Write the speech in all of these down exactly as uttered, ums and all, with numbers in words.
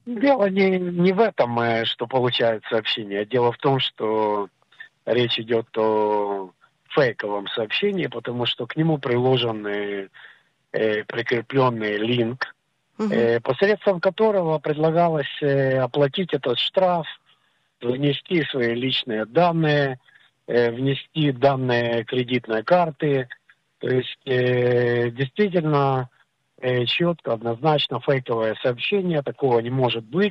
Дело не, не в этом, э, что получают сообщения. Дело в том, что речь идет о фейковом сообщении, потому что к нему приложен э, э, прикрепленный линк, Мгм. э, посредством которого предлагалось э, оплатить этот штраф, внести свои личные данные, э, внести данные кредитной карты. То есть э, действительно э, четко, однозначно фейковое сообщение, такого не может быть.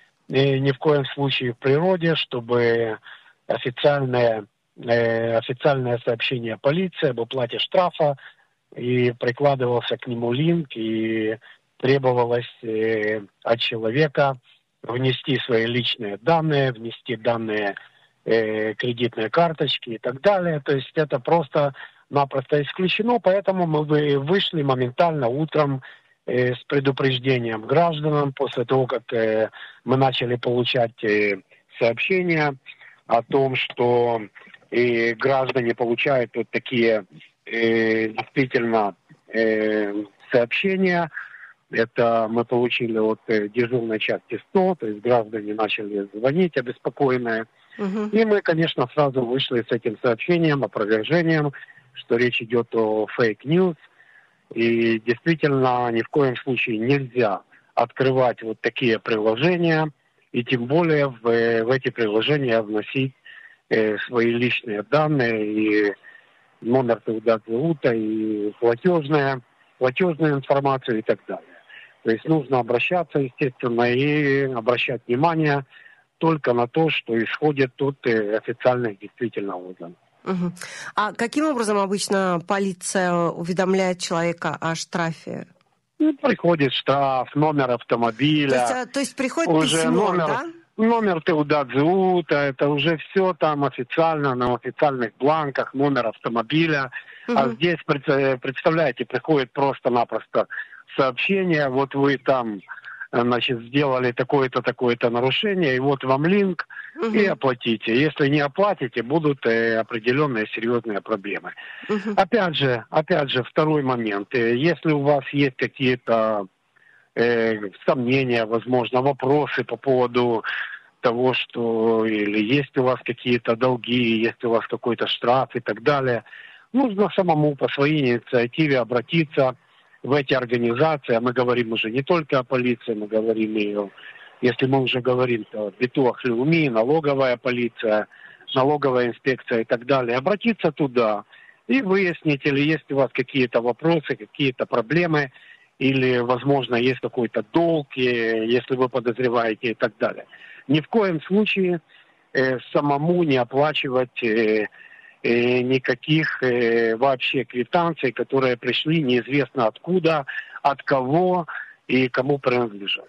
И ни в коем случае в природе, чтобы официальное, э, официальное сообщение полиции об уплате штрафа и прикладывался к нему линк, и требовалось э, от человека внести свои личные данные, внести данные э, кредитной карточки и так далее. То есть это просто-напросто исключено, поэтому мы вы- вышли моментально утром э, с предупреждением гражданам после того, как э, мы начали получать э, сообщения о том, что э, граждане получают вот такие э, действительно э, сообщения. Это мы получили от э, дежурной части сто, то есть граждане начали звонить обеспокоенные. Мгм. И мы, конечно, сразу вышли с этим сообщением, опровержением, что речь идет о фейк-ньюс. И действительно, ни в коем случае нельзя открывать вот такие приложения, и тем более в, э, в эти приложения вносить э, свои личные данные и номер Теудат-Заута, и платежная, платежную информацию и так далее. То есть нужно обращаться, естественно, и обращать внимание только на то, что исходит от э, официальных действительно органов. Мгм. А каким образом обычно полиция уведомляет человека о штрафе? Ну, приходит штраф, номер То есть, автомобиля, а, то есть приходит уже письмо, номер, да? номер Теудат-Заута, это уже все там официально, на официальных бланках, номер автомобиля. А Мгм. здесь, пред- представляете, приходит просто-напросто сообщение, вот вы там, э, значит, сделали такое-то, такое-то нарушение, и вот вам линк, и Мгм. оплатите. Если не оплатите, будут э, определенные серьезные проблемы. Мгм. Опять же, опять же, второй момент. Э, Если у вас есть какие-то э, сомнения, возможно, вопросы по поводу того, что или есть у вас какие-то долги, есть у вас какой-то штраф и так далее, нужно самому по своей инициативе обратиться в эти организации. А мы говорим уже не только о полиции, мы говорим и о, если мы уже говорим, то Битуах Леуми, налоговая полиция, налоговая инспекция и так далее. Обратиться туда и выяснить, или есть у вас какие-то вопросы, какие-то проблемы, или, возможно, есть какой-то долг, и, если вы подозреваете и так далее. Ни в коем случае э, самому не оплачивать э, э, никаких э, вообще квитанций, которые пришли неизвестно откуда, от кого и кому принадлежат.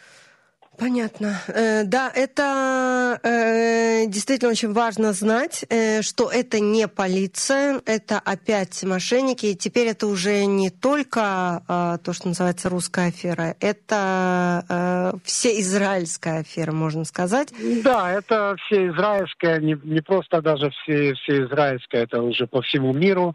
Понятно. Э, да, это э, действительно очень важно знать, э, что это не полиция, это опять мошенники. И теперь это уже не только э, то, что называется русская афера, это э, всеизраильская афера, можно сказать. Да, это всеизраильская, не, не просто даже все, всеизраильская, это уже по всему миру.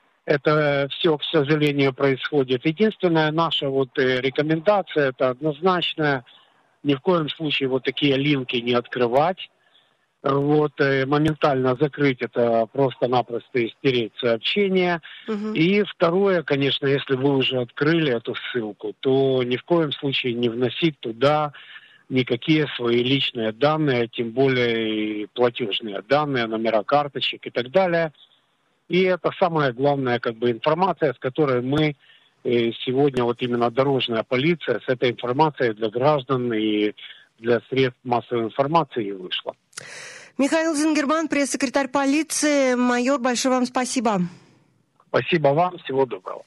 Это все, к сожалению, происходит. Единственная наша вот э, рекомендация, это однозначно ни в коем случае вот такие линки не открывать. Вот, э, моментально закрыть это, просто-напросто стереть сообщение. Мгм. И второе, конечно, если вы уже открыли эту ссылку, то ни в коем случае не вносить туда никакие свои личные данные, тем более и платежные данные, номера карточек и так далее. И это самая главная как бы информация, с которой мы э, сегодня, вот именно дорожная полиция, с этой информацией для граждан и для средств массовой информации и вышла. Михаил Зингерман, пресс-секретарь полиции. Майор, большое вам спасибо. Спасибо вам, всего доброго.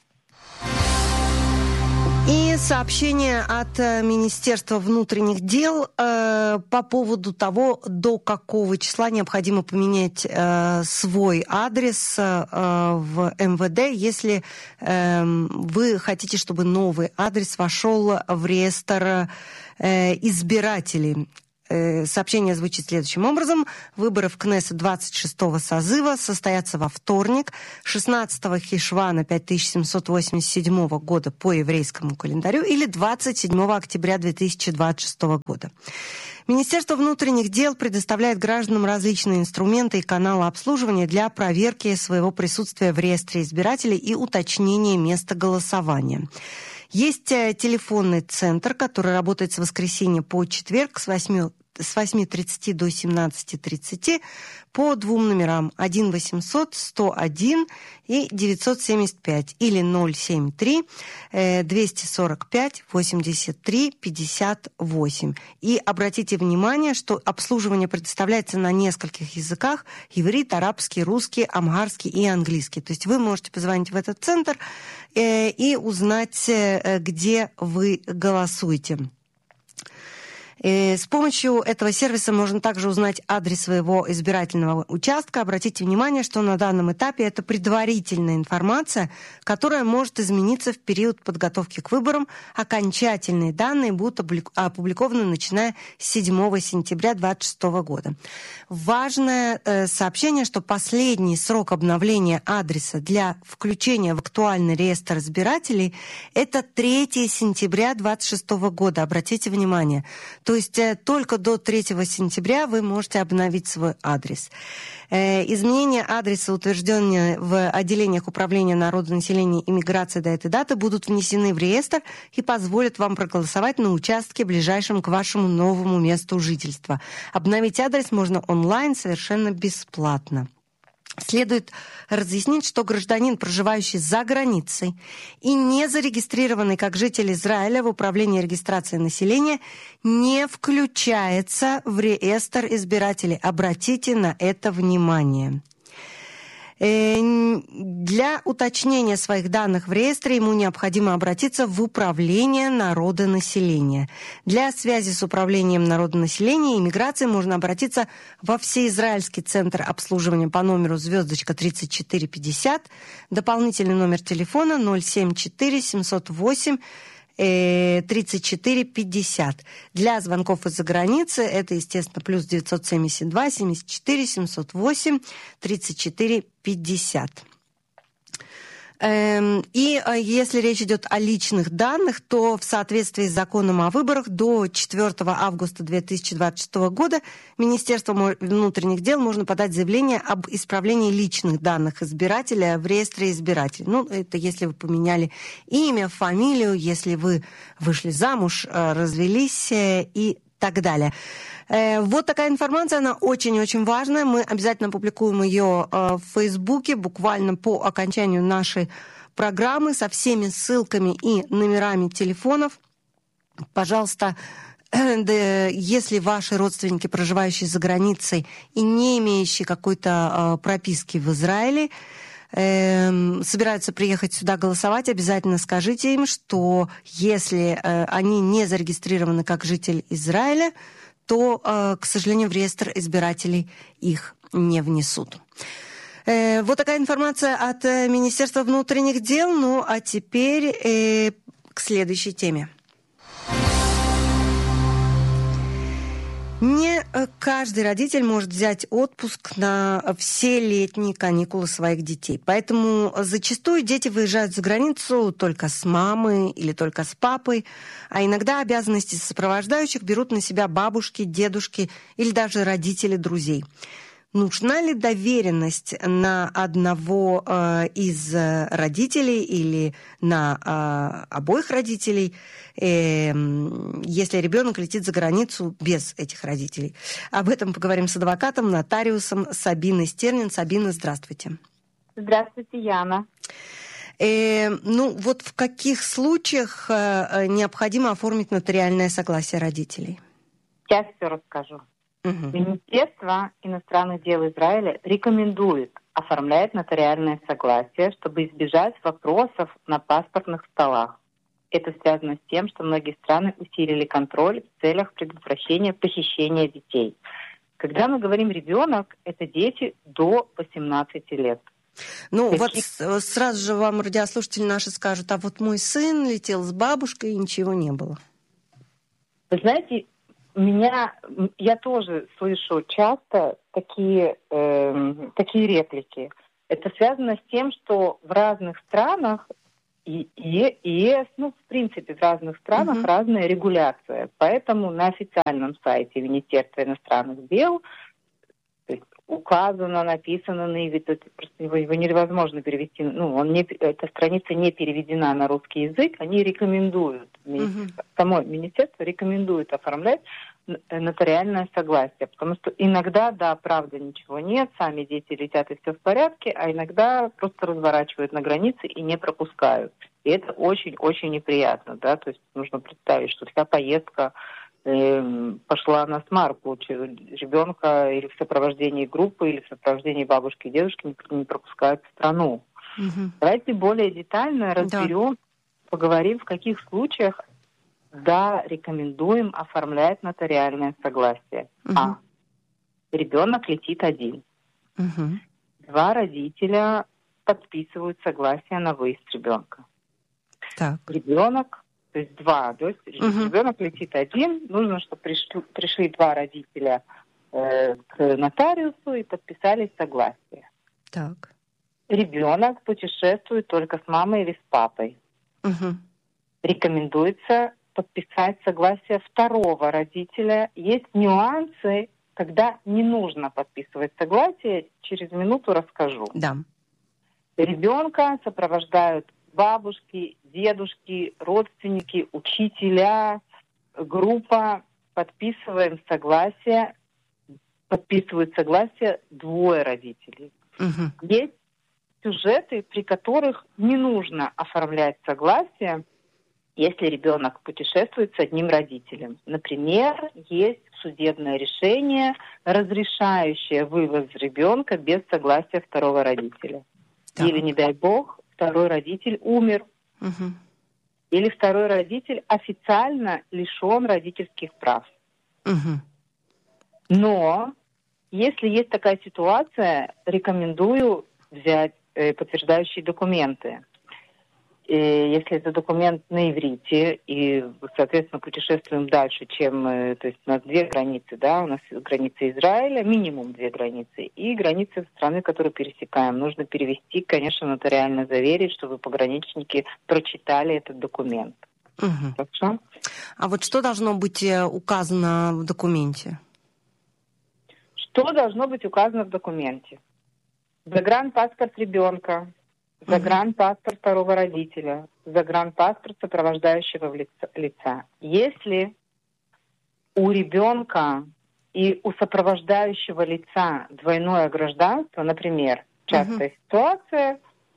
И сообщение от Министерства внутренних дел э, по поводу того, до какого числа необходимо поменять э, свой адрес э, в эм вэ дэ, если э, вы хотите, чтобы новый адрес вошел в реестр э, избирателей. Сообщение звучит следующим образом. Выборы в Кнессет двадцать шестого созыва состоятся во вторник, шестнадцатого Хишвана пять тысяч семьсот восемьдесят седьмого года по еврейскому календарю или двадцать седьмого октября две тысячи двадцать шестого года. Министерство внутренних дел предоставляет гражданам различные инструменты и каналы обслуживания для проверки своего присутствия в реестре избирателей и уточнения места голосования. Есть телефонный центр, который работает с воскресенья по четверг с восьми с восьми тридцати до семнадцати тридцати по двум номерам один восемьсот сто один и девятьсот семьдесят пять или ноль семь три двести сорок пять восемьдесят три пятьдесят восемь. И обратите внимание, что обслуживание предоставляется на нескольких языках: иврит, арабский, русский, амхарский и английский. То есть вы можете позвонить в этот центр и узнать, где вы голосуете. С помощью этого сервиса можно также узнать адрес своего избирательного участка. Обратите внимание, что на данном этапе это предварительная информация, которая может измениться в период подготовки к выборам. Окончательные данные будут опубликованы начиная с седьмого сентября две тысячи двадцать шестого года. Важное сообщение, что последний срок обновления адреса для включения в актуальный реестр избирателей – это третьего сентября две тысячи двадцать шестого года. Обратите внимание. То есть только до третьего сентября вы можете обновить свой адрес. Изменения адреса, утвержденные в отделениях Управления народонаселения и миграции до этой даты, будут внесены в реестр и позволят вам проголосовать на участке, ближайшем к вашему новому месту жительства. Обновить адрес можно онлайн совершенно бесплатно. Следует разъяснить, что гражданин, проживающий за границей и не зарегистрированный как житель Израиля в Управлении регистрации населения, не включается в реестр избирателей. Обратите на это внимание. Для уточнения своих данных в реестре ему необходимо обратиться в Управление народонаселения. Для связи с Управлением народонаселения и миграции можно обратиться во Всеизраильский центр обслуживания по номеру звездочка тридцать четыре пятьдесят, дополнительный номер телефона ноль семь четыре семьсот восемь тридцать четыре пятьдесят. Для звонков из-за границы это, естественно, плюс девятьсот семьдесят два семьдесят четыре семьсот восемь тридцать четыре пятьдесят. И если речь идет о личных данных, то в соответствии с законом о выборах до четвёртого августа две тысячи двадцать шестого года Министерству внутренних дел можно подать заявление об исправлении личных данных избирателя в реестре избирателей. Ну, это если вы поменяли имя, фамилию, если вы вышли замуж, развелись и так далее. Вот такая информация, она очень-очень важная. Мы обязательно публикуем ее в Фейсбуке буквально по окончанию нашей программы со всеми ссылками и номерами телефонов. Пожалуйста, если ваши родственники, проживающие за границей и не имеющие какой-то прописки в Израиле, собираются приехать сюда голосовать, обязательно скажите им, что если они не зарегистрированы как житель Израиля, то, к сожалению, в реестр избирателей их не внесут. Вот такая информация от Министерства внутренних дел. Ну, а теперь к следующей теме. Не каждый родитель может взять отпуск на все летние каникулы своих детей. Поэтому зачастую дети выезжают за границу только с мамой или только с папой, а иногда обязанности сопровождающих берут на себя бабушки, дедушки или даже родители друзей. Нужна ли доверенность на одного э, из родителей или на э, обоих родителей, э, если ребенок летит за границу без этих родителей? Об этом поговорим с адвокатом, нотариусом Сабиной Стернин. Сабина, здравствуйте. Здравствуйте, Яна. Э, ну вот в каких случаях э, необходимо оформить нотариальное согласие родителей? Сейчас все расскажу. Угу. Министерство иностранных дел Израиля рекомендует оформлять нотариальное согласие, чтобы избежать вопросов на паспортных столах. Это связано с тем, что многие страны усилили контроль в целях предотвращения похищения детей. Когда мы говорим «ребенок», это дети до восемнадцати лет. Ну, Какие... вот сразу же вам радиослушатели наши скажут, а вот мой сын летел с бабушкой, и ничего не было. Вы знаете, меня, я тоже слышу часто такие, э, такие реплики. Это связано с тем, что в разных странах и ЕС, ну, в принципе, в разных странах uh-huh. разная регуляция. Поэтому на официальном сайте Министерства иностранных дел указано, написано на иврите, просто его, его невозможно перевести, ну, он не, эта страница не переведена на русский язык, они рекомендуют, uh-huh. само министерство рекомендует оформлять нотариальное согласие, потому что иногда, да, правда, ничего нет, сами дети летят и все в порядке, а иногда просто разворачивают на границе и не пропускают. И это очень-очень неприятно, да, то есть нужно представить, что вся поездка пошла на смарку, ребенка или в сопровождении группы, или в сопровождении бабушки и дедушки не пропускают в страну. Угу. Давайте более детально разберем, да. поговорим, в каких случаях, да, рекомендуем оформлять нотариальное согласие. Угу. А. Ребенок летит один. Угу. Два родителя подписывают согласие на выезд ребенка. Так. Ребенок То есть два, то есть uh-huh. ребенок летит один, нужно, чтобы пришли, пришли два родителя э, к нотариусу и подписали согласие. Так. Ребенок путешествует только с мамой или с папой. Uh-huh. Рекомендуется подписать согласие второго родителя. Есть нюансы, когда не нужно подписывать согласие, через минуту расскажу. Да. Ребенка сопровождают бабушки, дедушки, родственники, учителя, группа, подписываем согласие, подписывают согласие двое родителей. Угу. Есть сюжеты, при которых не нужно оформлять согласие, если ребенок путешествует с одним родителем. Например, есть судебное решение, разрешающее вывоз ребенка без согласия второго родителя. Да. Или, не дай бог, второй родитель умер. Угу. Или второй родитель официально лишен родительских прав. Угу. Но если есть такая ситуация, рекомендую взять э, подтверждающие документы. И если это документ на иврите, и, соответственно, путешествуем дальше, чем, э, то есть у нас две границы, да, у нас граница Израиля, минимум две границы, и границы страны, которую пересекаем. Нужно перевести, конечно, нотариально заверить, чтобы пограничники прочитали этот документ. Угу. Хорошо? А вот что должно быть указано в документе? Что должно быть указано в документе? Загранпаспорт ребенка, загранпаспорт второго родителя, загранпаспорт сопровождающего лица. Если у ребенка и у сопровождающего лица двойное гражданство, например, частая uh-huh. ситуация,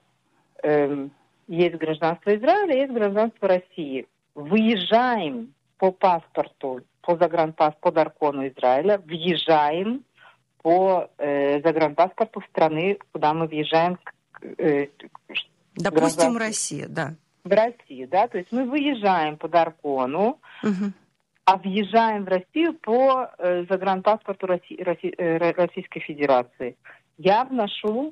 э, есть гражданство Израиля, есть гражданство России. Выезжаем по паспорту, по загранпаспорту, по даркону Израиля, въезжаем по э, загранпаспорту страны, куда мы въезжаем. Э, Допустим, Россия, да. В Россию, да, то есть мы выезжаем по даркону, uh-huh. а въезжаем в Россию по э, загранпаспорту Росси, Росси, э, Российской Федерации. Я вношу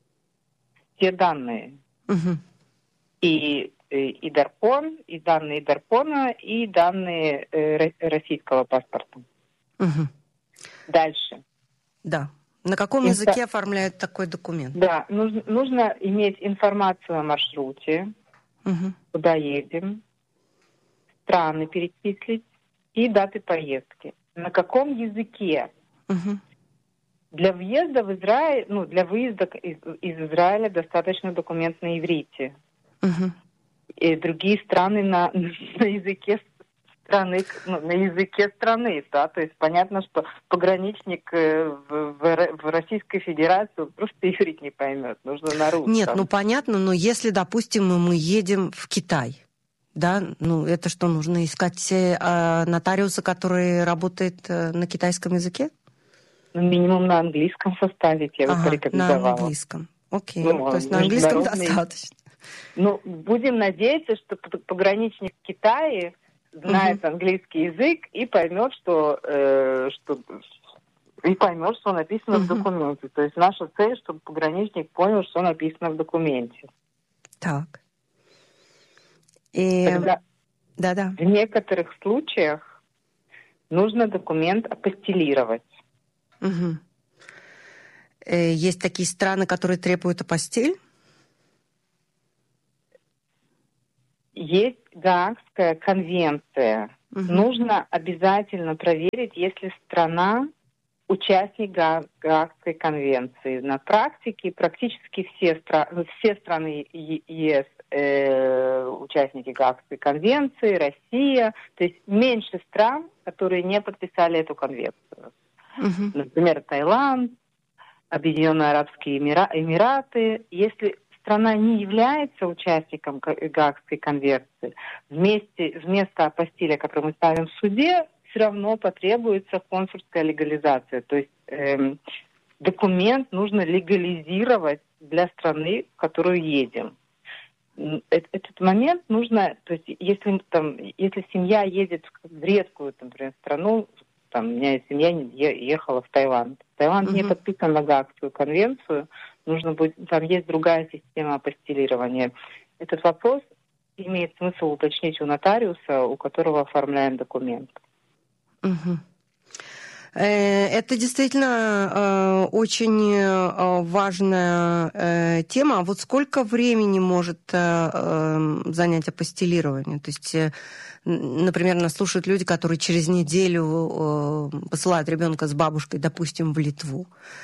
те данные. Uh-huh. И, и, и даркон, и данные даркона, и данные э, российского паспорта. Uh-huh. Дальше. Да. На каком Инфо... языке оформляют такой документ? Да, нужно, нужно иметь информацию о маршруте, угу. куда едем, страны перечислить и даты поездки. На каком языке? Угу. Для въезда в Израиль, ну, для выезда из, из Израиля достаточно документ на иврите. Угу. И другие страны на, на языке страны, ну, на языке страны, да, то есть понятно, что пограничник в, в, в Российской Федерации просто иврит не поймет, нужно на русском. Нет, ну понятно, но если, допустим, мы едем в Китай, да, ну это что, нужно искать а, нотариуса, который работает на китайском языке? Ну, минимум на английском составить, я ага, бы порекомендовала. На английском, окей, ну, то есть на английском достаточно. Ну, будем надеяться, что пограничник в Китае знает uh-huh. английский язык и поймет, что, э, что и поймет, что написано uh-huh. в документе. То есть наша цель, чтобы пограничник понял, что написано в документе. Так. И... Тогда Да-да. в некоторых случаях нужно документ апостилировать. Угу. Есть такие страны, которые требуют апостиль? Есть Гаагская конвенция. Угу. Нужно обязательно проверить, если страна участник Гаагской конвенции. На практике практически все, стра- все страны ЕС э, участники Гаагской конвенции, Россия. То есть меньше стран, которые не подписали эту конвенцию. Uh-huh. Например, Таиланд, Объединенные Арабские Эмира- Эмираты. Если страна не является участником Гаагской конвенции, вместе, вместо апостиля, который мы ставим в суде, все равно потребуется консульская легализация. То есть эм, документ нужно легализировать для страны, в которую едем. Этот момент нужно, то есть если, там, если семья едет в редкую, там, например, страну, там, у меня семья ехала в Таиланд. Таиланд uh-huh. не подписан на Гаагскую конвенцию, нужно будет, там есть другая система апостилирования. Этот вопрос имеет смысл уточнить у нотариуса, у которого оформляем документ. Угу. Это действительно очень важная тема. А вот сколько времени может занять апостилирование? То есть, например, нас слушают люди, которые через неделю посылают ребенка с бабушкой, допустим, в Литву.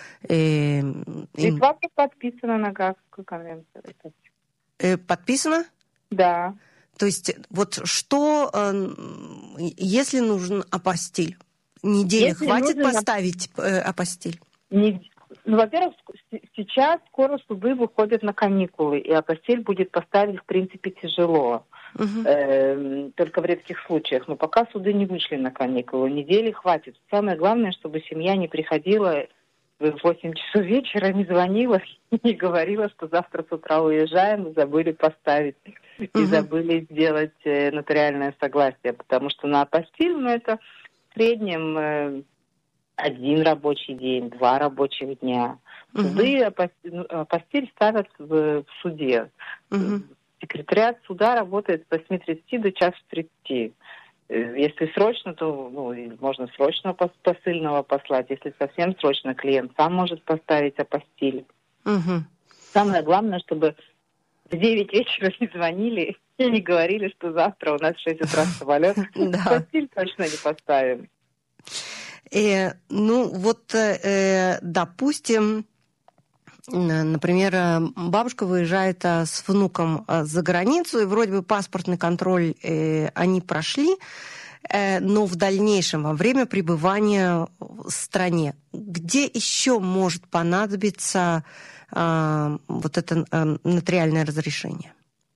Литва подписана на Гаагскую конвенцию. Подписана? Да. То есть вот что, если нужен апостиль? Недели если хватит нужен... поставить э, апостиль? Не... Ну, во-первых, сейчас скоро суды выходят на каникулы, и апостиль будет поставить, в принципе, тяжело. Uh-huh. Э, только в редких случаях. Но пока суды не вышли на каникулы, недели хватит. Самое главное, чтобы семья не приходила в восемь часов вечера, не звонила и не говорила, что завтра с утра уезжаем, и забыли поставить. Uh-huh. И забыли сделать э, нотариальное согласие. Потому что на апостиль, ну, это... В среднем э, один рабочий день, два рабочих дня. Суды uh-huh. апостиль ставят в, в суде. Uh-huh. Секретариат суда работает с восьми тридцати до часу тридцати. Если срочно, то ну, можно срочно посыльного послать. Если совсем срочно, клиент сам может поставить апостиль. Uh-huh. Самое главное, чтобы в девять вечера не звонили и не говорили, что завтра у нас в шесть утра самолет. Апостиль точно не поставим. Э, ну, вот, э, допустим, например, бабушка выезжает с внуком за границу, и вроде бы паспортный контроль э, они прошли, э, но в дальнейшем, во время пребывания в стране, где еще может понадобиться э, вот это э, нотариальное разрешение?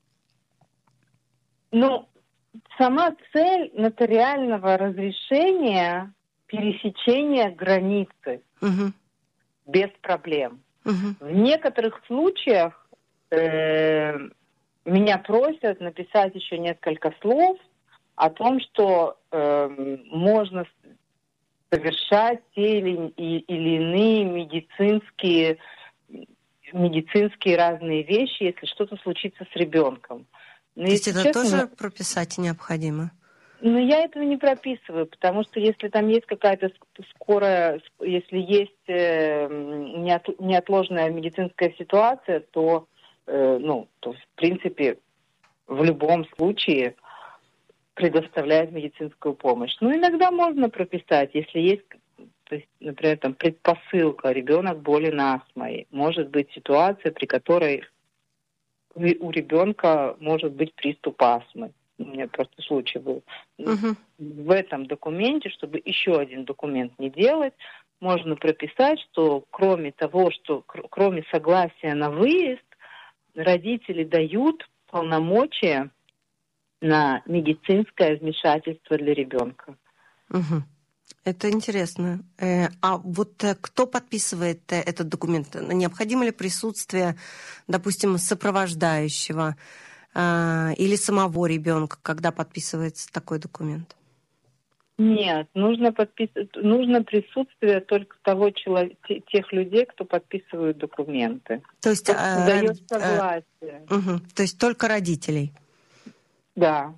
Ну, сама цель нотариального разрешения – пересечение границы угу. без проблем. Угу. В некоторых случаях э, меня просят написать еще несколько слов о том, что э, можно совершать те или, или иные медицинские, медицинские разные вещи, если что-то случится с ребенком. Но То есть это честно, тоже прописать необходимо? Ну, я этого не прописываю, потому что если там есть какая-то скорая, если есть э, неот, неотложная медицинская ситуация, то, э, ну, то, в принципе, в любом случае предоставляют медицинскую помощь. Ну, иногда можно прописать, если есть, то есть, например, там предпосылка, ребенок болен астмой. Может быть ситуация, при которой у ребенка может быть приступ астмы. У меня просто случай был. Uh-huh. В этом документе, чтобы еще один документ не делать, можно прописать, что кроме того, что кр- кроме согласия на выезд, родители дают полномочия на медицинское вмешательство для ребенка. Uh-huh. Это интересно. А вот кто подписывает этот документ? Необходимо ли присутствие, допустим, сопровождающего или самого ребенка, когда подписывается такой документ? Нет, нужно подписывать, нужно присутствие только того человека, тех людей, кто подписывает документы. То есть а, дает согласие. А, угу, то есть только родителей. Да.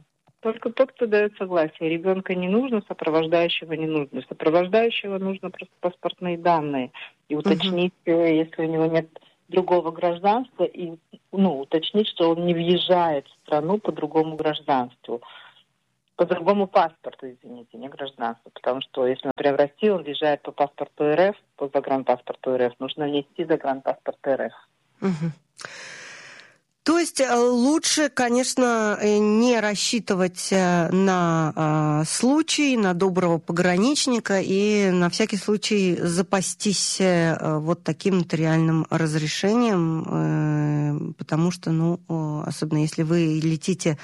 только тот, кто дает согласие. Ребенка не нужно, сопровождающего не нужно. Сопровождающего нужно просто паспортные данные. И уточнить, uh-huh. если у него нет другого гражданства, и ну, уточнить, что он не въезжает в страну по другому гражданству. По другому паспорту, извините, не гражданству. Потому что, если, например, в Россию он въезжает по паспорту РФ, по загранпаспорту РФ, нужно внести загранпаспорт РФ. Uh-huh. То есть лучше, конечно, не рассчитывать на случай, на доброго пограничника и на всякий случай запастись вот таким нотариальным разрешением, потому что, ну, особенно если вы летите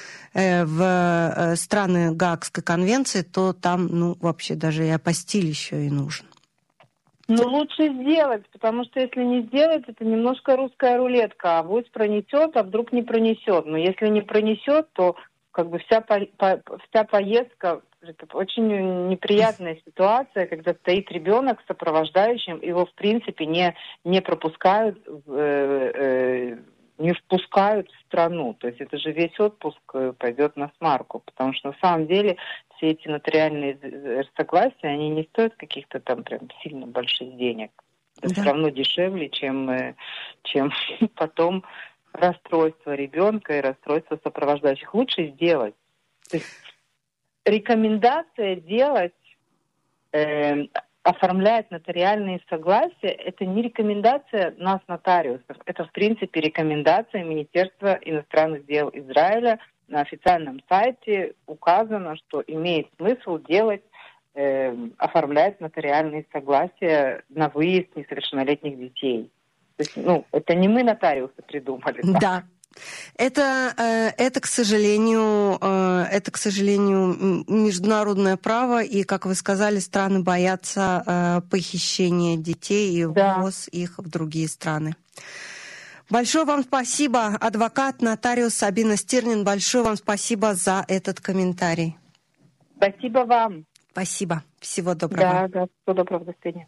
в страны Гаагской конвенции, то там, ну, вообще даже и апостиль еще и нужен. Ну, лучше сделать, потому что если не сделать, это немножко русская рулетка. Авось пронесет, а вдруг не пронесет. Но если не пронесет, то как бы вся, по, по, вся поездка, это очень неприятная ситуация, когда стоит ребенок с сопровождающим, его в принципе не, не пропускают, э, э, не впускают в страну. То есть это же весь отпуск пойдет на смарку, потому что на самом деле все эти нотариальные согласия, они не стоят каких-то там прям сильно больших денег. Это да. Все равно дешевле, чем, чем потом расстройство ребенка и расстройство сопровождающих. Лучше сделать. То есть рекомендация делать, э, оформлять нотариальные согласия, это не рекомендация нас, нотариусов. Это, в принципе, рекомендация Министерства иностранных дел Израиля. На официальном сайте указано, что имеет смысл делать, э, оформлять нотариальные согласия на выезд несовершеннолетних детей. То есть, ну, это не мы, нотариусы, придумали. Да. да. Это, это, к сожалению, это, к сожалению, международное право, и, как вы сказали, страны боятся похищения детей и ввоз да. их в другие страны. Большое вам спасибо, адвокат, нотариус Сабина Стирнин. Большое вам спасибо за этот комментарий. Спасибо вам. Спасибо. Всего доброго. Да, да, всего доброго. До свидания.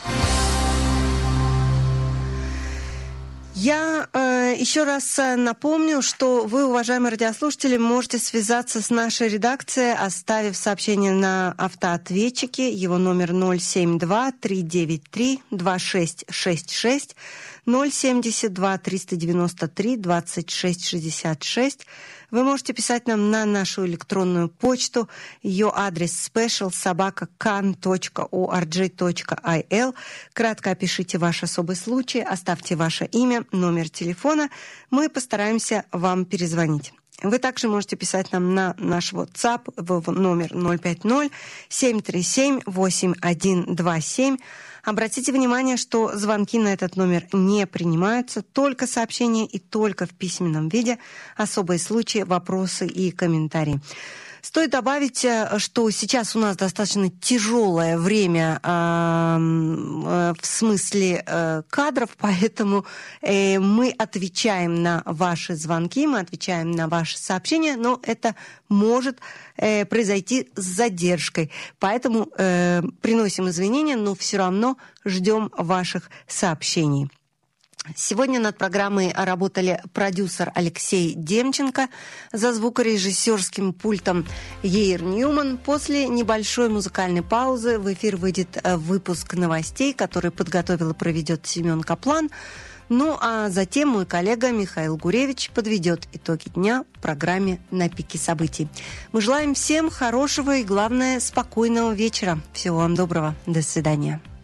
Я э, еще раз напомню, что вы, уважаемые радиослушатели, можете связаться с нашей редакцией, оставив сообщение на автоответчике. Его номер ноль семь два три девять три два шесть шесть шесть, ноль семь два три девять три двадцать шесть шестьдесят шесть. Вы можете писать нам на нашу электронную почту. Ее адрес special собака кан точка орг точка ай эл. Кратко опишите ваш особый случай, оставьте ваше имя, номер телефона. Мы постараемся вам перезвонить. Вы также можете писать нам на наш WhatsApp в номер ноль пять ноль семь три семь восемь один два семь. Обратите внимание, что звонки на этот номер не принимаются, только сообщения и только в письменном виде, особые случаи, вопросы и комментарии. Стоит добавить, что сейчас у нас достаточно тяжелое время э, э, в смысле э, кадров, поэтому э, мы отвечаем на ваши звонки, мы отвечаем на ваши сообщения, но это может э, произойти с задержкой. Поэтому э, приносим извинения, но все равно ждем ваших сообщений. Сегодня над программой работали продюсер Алексей Демченко, за звукорежиссерским пультом Ейр Ньюман. После небольшой музыкальной паузы в эфир выйдет выпуск новостей, который подготовил и проведет Семен Каплан. Ну а затем мой коллега Михаил Гуревич подведет итоги дня в программе «На пике событий». Мы желаем всем хорошего и, главное, спокойного вечера. Всего вам доброго. До свидания.